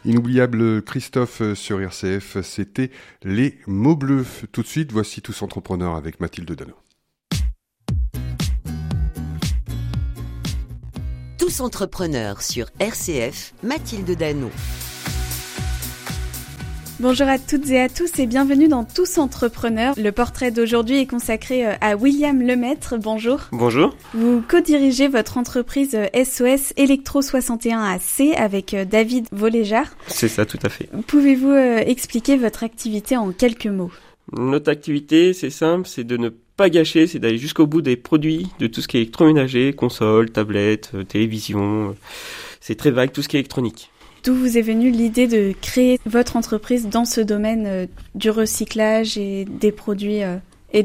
Inoubliable Christophe sur RCF, c'était Les mots bleus. Tout de suite, voici Tous entrepreneurs avec Mathilde Dano. Tous entrepreneurs sur RCF, Mathilde Dano. Bonjour à toutes et à tous et bienvenue dans Tous entrepreneurs. Le portrait d'aujourd'hui est consacré à William Lemaître. Bonjour. Bonjour. Vous co-dirigez votre entreprise SOS Electro 61 AC avec David Vollejard. C'est ça, tout à fait. Pouvez-vous expliquer votre activité en quelques mots ? Notre activité, c'est simple, c'est de ne pas gâcher, c'est d'aller jusqu'au bout des produits, de tout ce qui est électroménager, console, tablette, télévision. C'est très vague, tout ce qui est électronique. D'où vous est venue l'idée de créer votre entreprise dans ce domaine du recyclage et des produits électroniques ?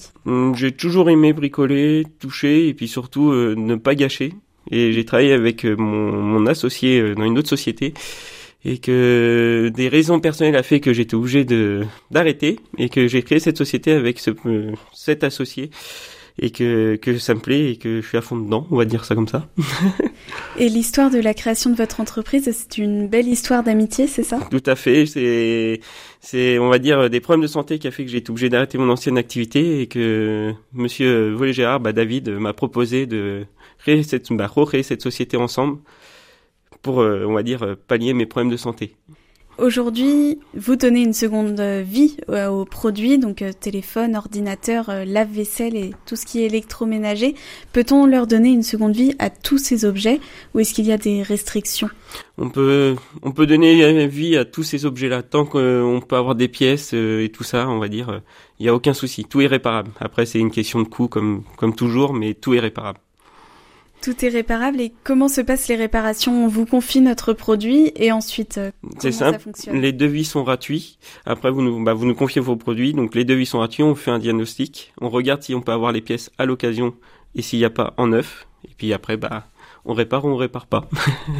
J'ai toujours aimé bricoler, toucher et puis surtout ne pas gâcher. Et j'ai travaillé avec mon associé dans une autre société et que des raisons personnelles a fait que j'étais obligé d'arrêter et que j'ai créé cette société avec cet associé. Et que ça me plaît et que je suis à fond dedans, on va dire ça comme ça. Et l'histoire de la création de votre entreprise, c'est une belle histoire d'amitié, c'est ça ? Tout à fait, c'est on va dire des problèmes de santé qui a fait que j'ai été obligé d'arrêter mon ancienne activité et que monsieur Vollejard, David m'a proposé de recréer cette société ensemble pour on va dire pallier mes problèmes de santé. Aujourd'hui, vous donnez une seconde vie aux produits, donc téléphone, ordinateur, lave-vaisselle et tout ce qui est électroménager. Peut-on leur donner une seconde vie à tous ces objets ou est-ce qu'il y a des restrictions ? On peut donner vie à tous ces objets-là tant qu'on peut avoir des pièces et tout ça, on va dire, il y a aucun souci, tout est réparable. Après, c'est une question de coût comme toujours, mais tout est réparable. Tout est réparable et comment se passent les réparations ? On vous confie notre produit et ensuite c'est simple, ça fonctionne ? Les devis sont gratuits. Après vous nous confiez vos produits, donc les devis sont gratuits, on fait un diagnostic, on regarde si on peut avoir les pièces à l'occasion et s'il n'y a pas en neuf. Et puis après on répare ou on répare pas.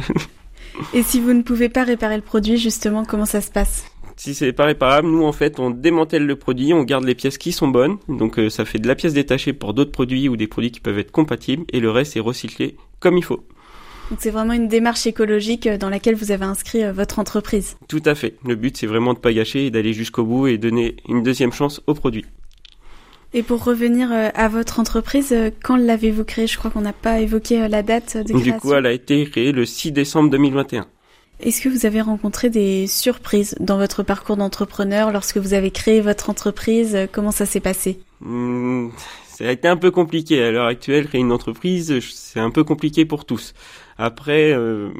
Et si vous ne pouvez pas réparer le produit justement, comment ça se passe ? Si c'est pas réparable, nous en fait on démantèle le produit, on garde les pièces qui sont bonnes, donc ça fait de la pièce détachée pour d'autres produits ou des produits qui peuvent être compatibles et le reste est recyclé comme il faut. Donc c'est vraiment une démarche écologique dans laquelle vous avez inscrit votre entreprise. Tout à fait, le but c'est vraiment de pas gâcher et d'aller jusqu'au bout et donner une deuxième chance aux produits. Et pour revenir à votre entreprise, quand l'avez-vous créée ? Je crois qu'on n'a pas évoqué la date de création. Du coup elle a été créée le 6 décembre 2021. Est-ce que vous avez rencontré des surprises dans votre parcours d'entrepreneur lorsque vous avez créé votre entreprise ? Comment ça s'est passé ? Ça a été un peu compliqué. À l'heure actuelle, créer une entreprise, c'est un peu compliqué pour tous. Après,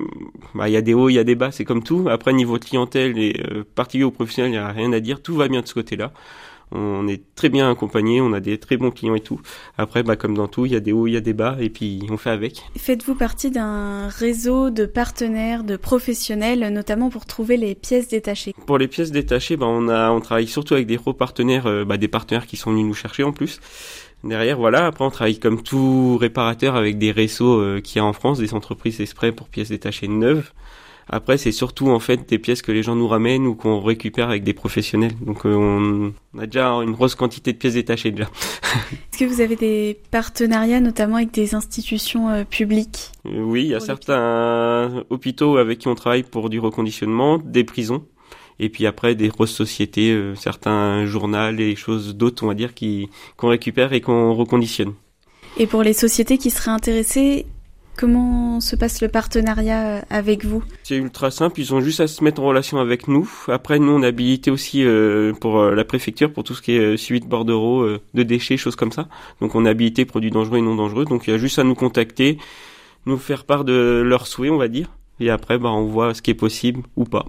il y a des hauts, il y a des bas, c'est comme tout. Après, niveau clientèle et particulier ou professionnel, il n'y a rien à dire. Tout va bien de ce côté-là. On est très bien accompagné, on a des très bons clients et tout. Après, comme dans tout, il y a des hauts, il y a des bas, et puis on fait avec. Faites-vous partie d'un réseau de partenaires, de professionnels, notamment pour trouver les pièces détachées ? Pour les pièces détachées, on travaille surtout avec des gros partenaires, des partenaires qui sont venus nous chercher en plus. Derrière, voilà. Après, on travaille comme tout réparateur avec des réseaux qu'il y a en France, des entreprises exprès pour pièces détachées neuves. Après, c'est surtout en fait des pièces que les gens nous ramènent ou qu'on récupère avec des professionnels. Donc, on a déjà une grosse quantité de pièces détachées déjà. Est-ce que vous avez des partenariats, notamment avec des institutions publiques ? Oui, il y a certains hôpitaux avec qui on travaille pour du reconditionnement, des prisons, et puis après des grosses sociétés, certains journaux et choses d'autres, on va dire, qu'on récupère et qu'on reconditionne. Et pour les sociétés qui seraient intéressées, comment se passe le partenariat avec vous ? C'est ultra simple, ils ont juste à se mettre en relation avec nous. Après, nous, on est habilité aussi pour la préfecture, pour tout ce qui est suivi de bordereau, de déchets, choses comme ça. Donc, on est habilité produits dangereux et non dangereux. Donc, il y a juste à nous contacter, nous faire part de leurs souhaits, on va dire. Et après, on voit ce qui est possible ou pas.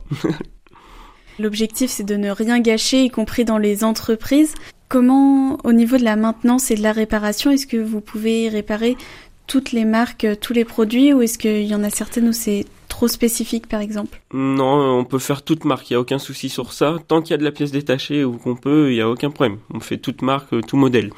L'objectif, c'est de ne rien gâcher, y compris dans les entreprises. Comment, au niveau de la maintenance et de la réparation, est-ce que vous pouvez réparer toutes les marques, tous les produits, ou est-ce qu'il y en a certaines où c'est trop spécifique, par exemple ? Non, on peut faire toute marque, il n'y a aucun souci sur ça. Tant qu'il y a de la pièce détachée ou qu'on peut, il n'y a aucun problème. On fait toute marque, tout modèle.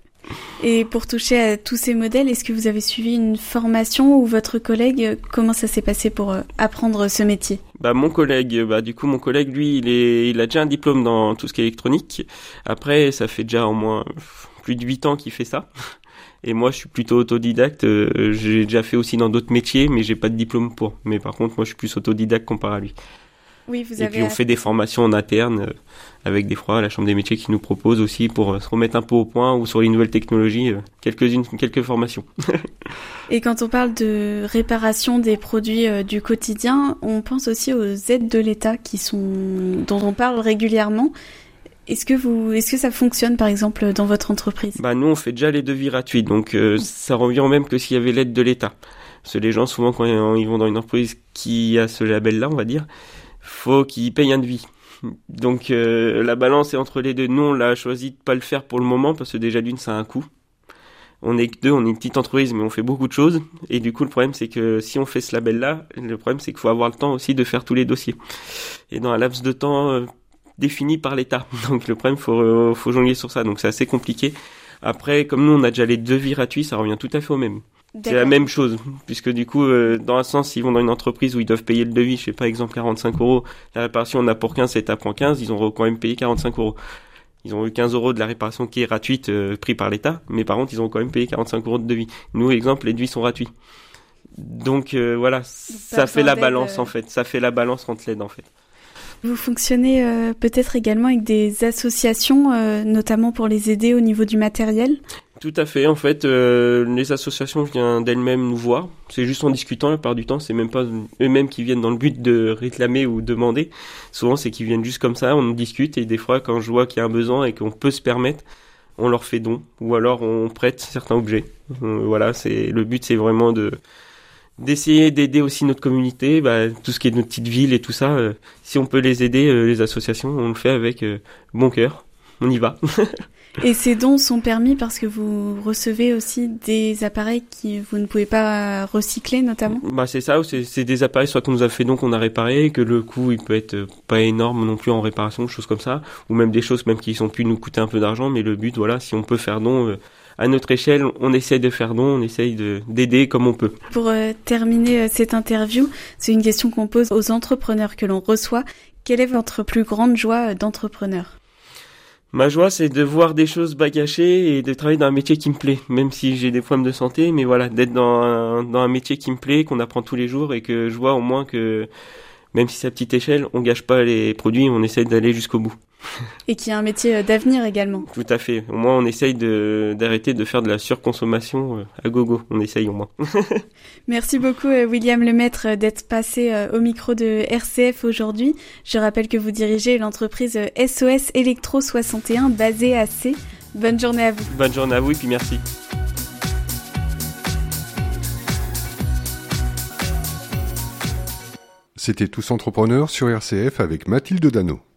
Et pour toucher à tous ces modèles, est-ce que vous avez suivi une formation ou votre collègue, comment ça s'est passé pour apprendre ce métier ? Mon collègue, lui, il a déjà un diplôme dans tout ce qui est électronique. Après, ça fait déjà au moins plus de 8 ans qu'il fait ça. Et moi, je suis plutôt autodidacte. J'ai déjà fait aussi dans d'autres métiers, mais j'ai pas de diplôme pour. Mais par contre, moi, je suis plus autodidacte comparé à lui. Oui, vous et avez... puis on fait des formations en interne avec des fois la Chambre des métiers qui nous propose aussi pour se remettre un peu au point ou sur les nouvelles technologies, quelques formations. Et quand on parle de réparation des produits du quotidien, on pense aussi aux aides de l'État dont on parle régulièrement. Est-ce que ça fonctionne par exemple dans votre entreprise ? Nous on fait déjà les devis gratuits, donc ça revient au même que s'il y avait l'aide de l'État. Parce que les gens souvent quand ils vont dans une entreprise qui a ce label-là, on va dire, faut qu'ils payent un devis. Donc la balance est entre les deux. Nous on l'a choisi de pas le faire pour le moment parce que déjà d'une ça a un coût. On est que deux, on est une petite entreprise mais on fait beaucoup de choses et du coup le problème c'est que si on fait ce label-là, le problème c'est qu'il faut avoir le temps aussi de faire tous les dossiers. Et dans un laps de temps défini par l'État. Donc le problème faut jongler sur ça. Donc c'est assez compliqué. Après comme nous on a déjà les devis gratuits, ça revient tout à fait au même. D'accord. C'est la même chose, puisque du coup, dans un sens, s'ils vont dans une entreprise où ils doivent payer le devis, je sais pas, exemple 45 €, la réparation on a pour 15, l'État prend 15, ils ont quand même payé 45 €. Ils ont eu 15 € de la réparation qui est gratuite, pris par l'État, mais par contre, ils ont quand même payé 45 € de devis. Nous, exemple, les devis sont gratuits. Donc voilà, ça fait la balance en fait, ça fait la balance entre l'aide en fait. Vous fonctionnez peut-être également avec des associations, notamment pour les aider au niveau du matériel ? Tout à fait, en fait, les associations viennent d'elles-mêmes nous voir. C'est juste en discutant, la plupart du temps, c'est même pas eux-mêmes qui viennent dans le but de réclamer ou demander. Souvent, c'est qu'ils viennent juste comme ça, on discute, et des fois, quand je vois qu'il y a un besoin et qu'on peut se permettre, on leur fait don, ou alors on prête certains objets. Voilà, le but, c'est vraiment d'essayer d'aider aussi notre communauté, tout ce qui est de notre petite ville et tout ça. Si on peut les aider, les associations, on le fait avec bon cœur. On y va. Et ces dons sont permis parce que vous recevez aussi des appareils que vous ne pouvez pas recycler, notamment ? C'est ça, c'est des appareils soit qu'on nous a fait don, qu'on a réparé, que le coût il peut être pas énorme non plus en réparation, choses comme ça, ou même des choses même qui sont pu nous coûter un peu d'argent, mais le but, voilà, si on peut faire don à notre échelle, on essaye de faire don, on essaye d'aider comme on peut. Pour terminer cette interview, c'est une question qu'on pose aux entrepreneurs que l'on reçoit. Quelle est votre plus grande joie d'entrepreneur ? Ma joie, c'est de voir des choses bagachées et de travailler dans un métier qui me plaît, même si j'ai des problèmes de santé, mais voilà, d'être dans un métier qui me plaît, qu'on apprend tous les jours et que je vois au moins que, même si c'est à petite échelle, on gâche pas les produits, on essaye d'aller jusqu'au bout. Et qui est un métier d'avenir également. Tout à fait. Au moins, on essaye d'arrêter de faire de la surconsommation à gogo. On essaye au moins. Merci beaucoup, William Lemaître, d'être passé au micro de RCF aujourd'hui. Je rappelle que vous dirigez l'entreprise SOS Electro 61 basée à C. Bonne journée à vous. Bonne journée à vous et puis merci. C'était Tous Entrepreneurs sur RCF avec Mathilde Dano.